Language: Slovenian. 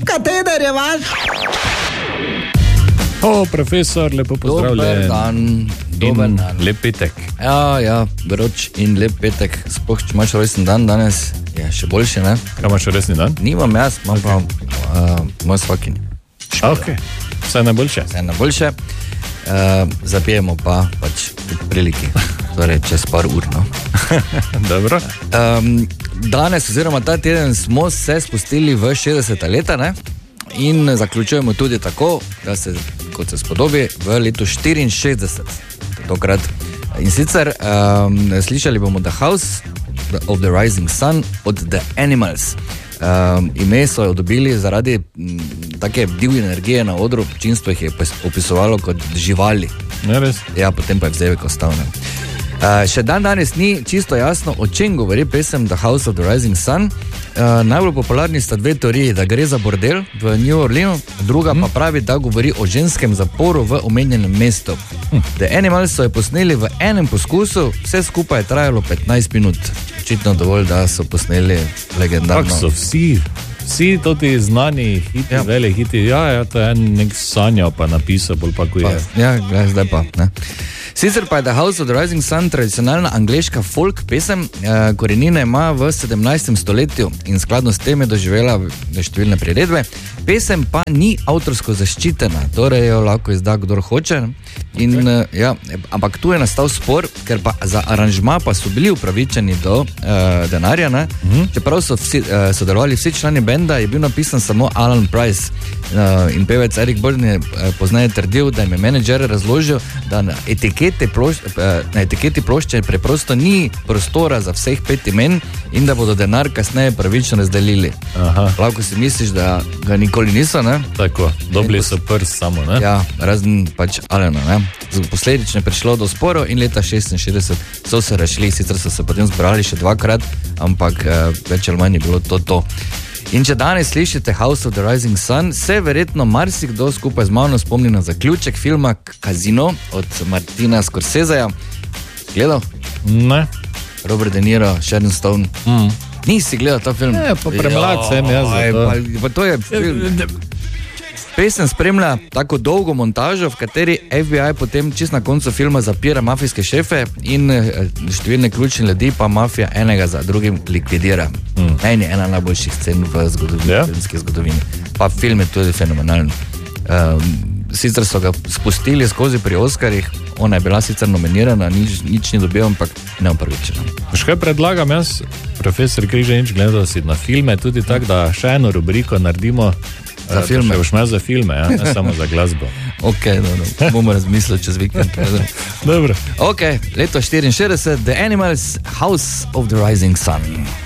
Kateder je vaš? Profesor, lepo pozdravljen. Dober dan. Lep petek. Ja, vroč in lep petek. Sploh, če imaš rojsten dan danes, je še boljše, ne? Kaj imaš resni dan? Nimam jaz, imam pa moj svakinj. Ok, vse najboljše. Vse najboljše. Zapijemo pa pač v priliki, torej čez par ur, no. Dobro. Danes oziroma ta teden smo se spustili v 60. leta, ne? In zaključujemo tudi tako, da se, kot se spodobi, v letu 64 tokrat. In sicer slišali bomo The House of the Rising Sun od The Animals. Ime so jo dobili zaradi take divje energije na odru, občinstvo jih je opisovalo kot živali. Ne res? Ja, potem pa je vzevek ostal. Še danes ni čisto jasno, o čem govori pesem The House of the Rising Sun. Najbolj popularni sta dve teoriji, da gre za bordel v New Orleans, druga pa pravi, da govori o ženskem zaporu v omenjenem mestu. The Animals so jo posneli v enem poskusu, vse skupaj je trajalo 15 minut. Očitno dovolj, da so posneli legendarno. Tako so vsi toti znani hiti, vele hiti, to je nek sanjal pa napisal, bolj pa ko je. Ja, gledaj, zdaj pa, ne. Sicer pa je The House of the Rising Sun tradicionalna angleška folk pesem, korenine ima v 17. stoletju in skladno s tem je doživela številne priredbe. Pesem pa ni avtorsko zaščitena, torej jo lahko izda kdor hoče. In, ampak tu je nastal spor, ker pa za aranžma pa so bili upravičeni do denarja, ne? Čeprav so sodelovali vsi člani benda, je bil napisan samo Alan Price. In pevec Eric Burdon je poznaje trdil, da jim je menedžer razložil, da na etiketi plošče preprosto ni prostora za vseh 5 imen in da bodo denar kasneje pravično razdelili. Lahko si misliš, da ga nikoli niso, ne? Tako, dobili so prst samo, ne? Ja, razen pač Alena, ne? Posledično je prišlo do sporov in leta 66 so se rešili, sicer so se potem zbrali še 2-krat, ampak več ali manj je bilo to. In če danes slišite House of the Rising Sun, se verjetno marsikdo skupaj z mano spomni na zaključek filma Casino od Martina Scorseseja. Gledal? Ne. Robert De Niro, Sharon Stone. Nisi gledal ta film? Ne, pa premlad sem jaz za to. Pa to je film. Pesem spremlja tako dolgo montažo, v kateri FBI potem čist na koncu filma zapira mafijske šefe in številne ključne ljudi pa mafija enega za drugim likvidira. Meni je ena najboljših scen v filmski zgodovini. Pa film je tudi fenomenalen. Sicer so ga spustili skozi pri Oskarjih, ona je bila sicer nominirana, nič ni dobil, ampak neupravičena. Kaj predlagam jaz, profesor Križanič, gledal si na filme tudi tako, da še eno rubriko naredimo za filme. Še boš imel za filme, ne samo za glasbo. Ok, bomo razmislili čez vikend. Dobro. Ok, leto 64, The Animals, House of the Rising Sun.